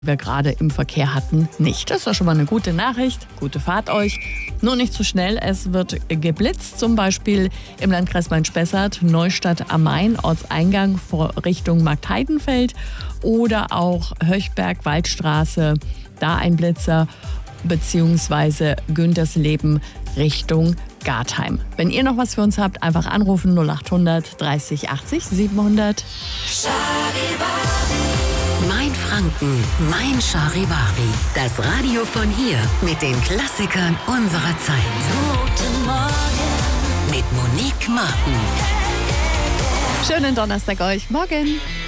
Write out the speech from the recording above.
wir gerade im Verkehr hatten, nicht. Das ist doch schon mal eine gute Nachricht. Gute Fahrt euch. Nur nicht zu schnell. Es wird geblitzt, zum Beispiel im Landkreis Main-Spessart, Neustadt am Main, Ortseingang Richtung Marktheidenfeld oder auch Höchberg-Waldstraße, da ein Blitzer, beziehungsweise Güntersleben Richtung Gartheim. Wenn ihr noch was für uns habt, einfach anrufen 0800 30 80 700. Mein Franken, mein Charivari. Das Radio von hier mit den Klassikern unserer Zeit. Guten Morgen mit Monique Martin. Schönen Donnerstag euch. Morgen.